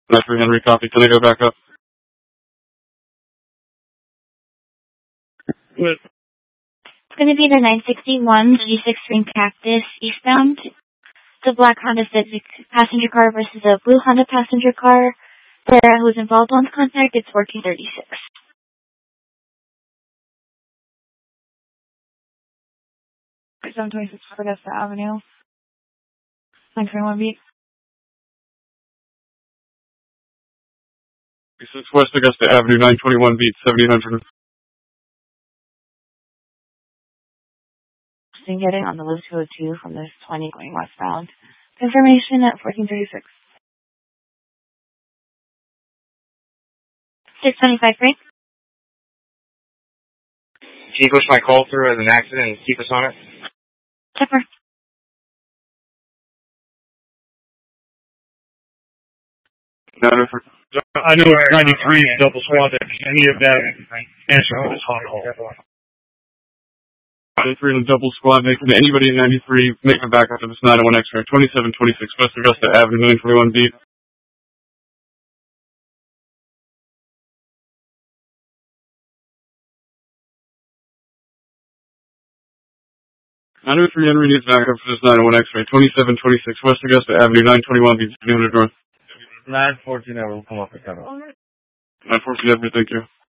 That's for Henry, copy. Can I go back up? It's going to be the 961 G6 Ring Cactus eastbound. The black Honda Civic passenger car versus a blue Honda passenger car. Who was involved on the contact, it's 1436. 726 Augusta Avenue. 921 beat. 6 West Augusta Avenue, 921 beat, 7800. Just getting on the Loop 202 from this 20 going westbound. Confirmation at 1436. 625 free. Can you push my call through as an accident and keep us on it? Chopper. I know it's 93 double squad. Any of that answer on this hot call. 93 and a double squad. Making anybody in 93 make a back up to this 901 X-ray. 2726 West Augusta Avenue, 921 beat. 903 Henry needs backup for this 901 X-ray. 2726 West Augusta Avenue, 921 beat, 200 north. 914 will come up with 7. 914 Henry, thank you.